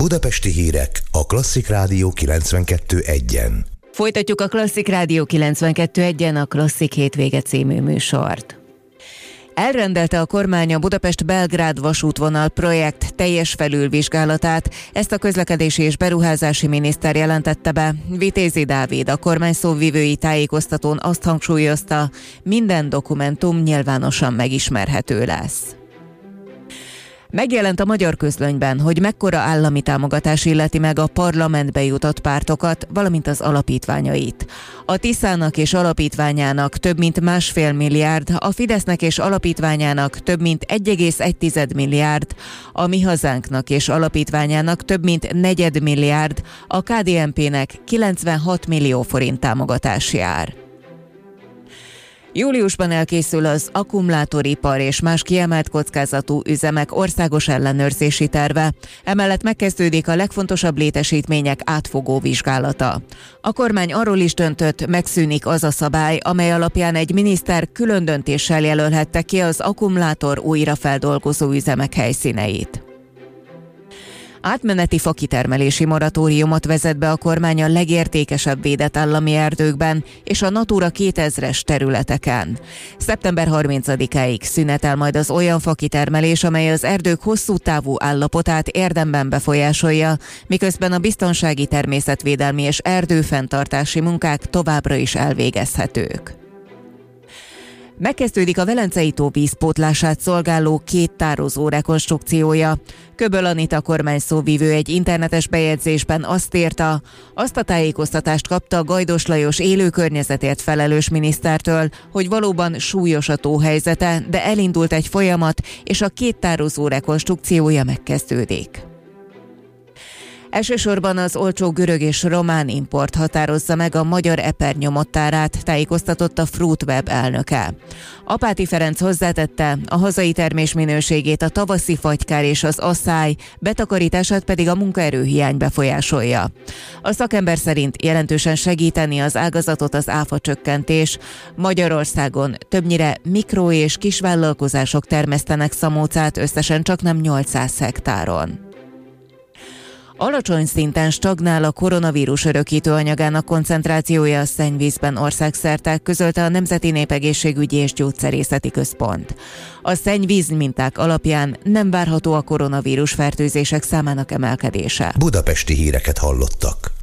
Budapesti hírek a Klasszik Rádió 92.1-en. Folytatjuk a Klasszik Rádió 92.1-en a Klasszik hétvége című műsort. Elrendelte a kormány a Budapest-Belgrád vasútvonal projekt teljes felülvizsgálatát, ezt a közlekedési és beruházási miniszter jelentette be. Vitézi Dávid a kormány szóvivői tájékoztatón azt hangsúlyozta, minden dokumentum nyilvánosan megismerhető lesz. Megjelent a Magyar Közlönyben, hogy mekkora állami támogatás illeti meg a parlamentbe jutott pártokat, valamint az alapítványait. A Tiszának és alapítványának több mint 1,5 milliárd, a Fidesznek és alapítványának több mint 1,1 milliárd, a Mi Hazánknak és alapítványának több mint 4 milliárd, a KDNP-nek 96 millió forint támogatás jár. Júliusban elkészül az akkumulátoripar és más kiemelt kockázatú üzemek országos ellenőrzési terve. Emellett megkezdődik a legfontosabb létesítmények átfogó vizsgálata. A kormány arról is döntött, megszűnik az a szabály, amely alapján egy miniszter külön döntéssel jelölhette ki az akkumulátor újrafeldolgozó üzemek helyszíneit. Átmeneti fakitermelési moratóriumot vezet be a kormány a legértékesebb védett állami erdőkben és a Natura 2000-es területeken. Szeptember 30-áig szünetel majd az olyan fakitermelés, amely az erdők hosszú távú állapotát érdemben befolyásolja, miközben a biztonsági, természetvédelmi és erdőfenntartási munkák továbbra is elvégezhetők. Megkezdődik a Velencei-tó vízpótlását szolgáló 2 tározó rekonstrukciója. Köböl Anita kormány szóvivő egy internetes bejegyzésben azt írta, azt a tájékoztatást kapta Gajdos Lajos élő környezetért felelős minisztertől, hogy valóban súlyos a tó helyzete, de elindult egy folyamat, és a 2 tározó rekonstrukciója megkezdődik. Elsősorban az olcsó görög és román import határozza meg a magyar epernyomott-árát, tájékoztatott a Fruitweb elnöke. Apáti Ferenc hozzátette, a hazai termés minőségét a tavaszi fagykár és az asszály, betakarítását pedig a munkaerőhiány befolyásolja. A szakember szerint jelentősen segíteni az ágazatot az áfa csökkentés. Magyarországon többnyire mikro- és kisvállalkozások termesztenek szamócát, összesen csaknem 800 hektáron. Alacsony szinten stagnál a koronavírus örökítő anyagának koncentrációja a szennyvízben országszerte, közölte a Nemzeti Népegészségügyi és Gyógyszerészeti Központ. A szennyvíz minták alapján nem várható a koronavírus fertőzések számának emelkedése. Budapesti híreket hallottak.